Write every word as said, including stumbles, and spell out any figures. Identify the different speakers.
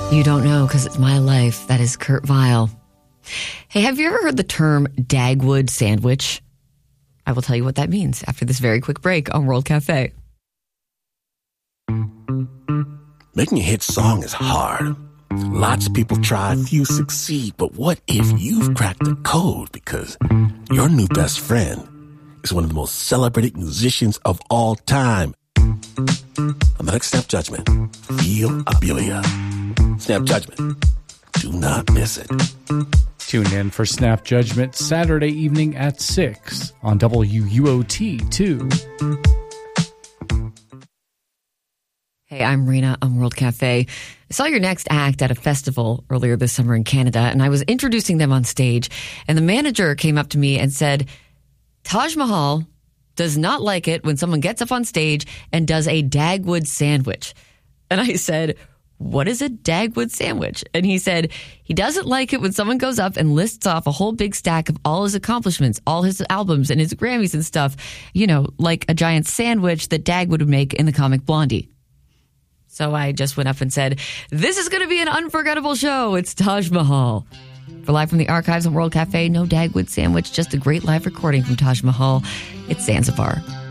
Speaker 1: You don't know because it's my life. That is Kurt Vile. Hey, have you ever heard the term Dagwood sandwich? I will tell you what that means after this very quick break on World Cafe.
Speaker 2: Making a hit song is hard. Lots of people try, few succeed. But what if you've cracked the code because your new best friend is one of the most celebrated musicians of all time? On the next Snap Judgment, Feel Abelia. Snap Judgment. Do not miss it.
Speaker 3: Tune in for Snap Judgment Saturday evening at six on W U O T two.
Speaker 1: Hey, I'm Rena on World Cafe. I saw your next act at a festival earlier this summer in Canada, and I was introducing them on stage, and the manager came up to me and said, Taj Mahal does not like it when someone gets up on stage and does a Dagwood sandwich. And I said, what is a Dagwood sandwich? And he said, he doesn't like it when someone goes up and lists off a whole big stack of all his accomplishments, all his albums and his Grammys and stuff, you know, like a giant sandwich that Dagwood would make in the comic Blondie. So I just went up and said, this is going to be an unforgettable show. It's Taj Mahal. For Live from the Archives on World Cafe, no Dagwood sandwich, just a great live recording from Taj Mahal. It's Zanzibar.